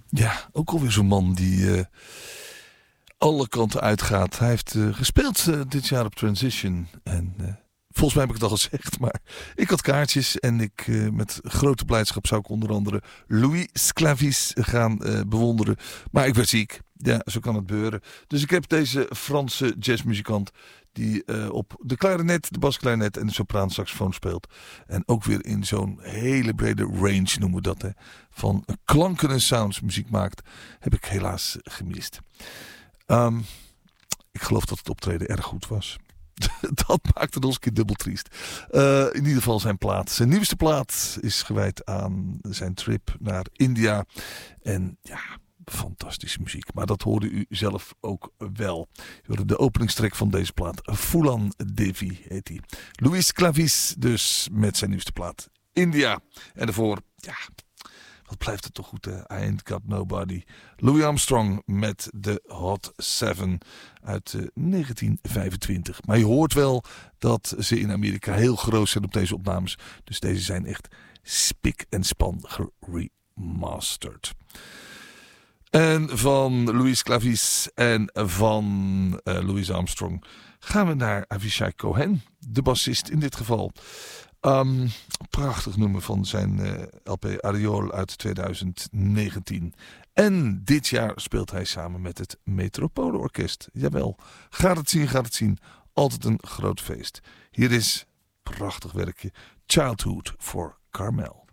Ja, ook alweer zo'n man die alle kanten uitgaat. Hij heeft gespeeld dit jaar op Transition. En volgens mij heb ik het al gezegd, maar ik had kaartjes. En ik met grote blijdschap zou ik onder andere Louis Sclavis gaan bewonderen. Maar ik werd ziek. Ja, zo kan het gebeuren. Dus ik heb deze Franse jazzmuzikant die op de klarinet, de basklarinet en de sopraansaxofoon speelt. En ook weer in zo'n hele brede range, noemen we dat, hè, van klanken en sounds muziek maakt, heb ik helaas gemist. Ik geloof dat het optreden erg goed was. Dat maakt het ons een keer dubbel triest. In ieder geval zijn plaat. Zijn nieuwste plaat is gewijd aan zijn trip naar India. En ja, fantastische muziek. Maar dat hoorde u zelf ook wel. Je hoorde de openingstrek van deze plaat. Fulan Devi heet hij. Louis Sclavis dus met zijn nieuwste plaat India. En daarvoor, ja, wat blijft het toch goed, hè? I Ain't Got Nobody. Louis Armstrong met de Hot 7 uit 1925. Maar je hoort wel dat ze in Amerika heel groot zijn op deze opnames. Dus deze zijn echt spik en span geremasterd. En van Louis Sclavis en van Louis Armstrong gaan we naar Avishai Cohen, de bassist in dit geval. Prachtig nummer van zijn LP Ariol uit 2019. En dit jaar speelt hij samen met het Metropoolorkest. Jawel, gaat het zien. Altijd een groot feest. Hier is prachtig werkje Childhood for Carmel.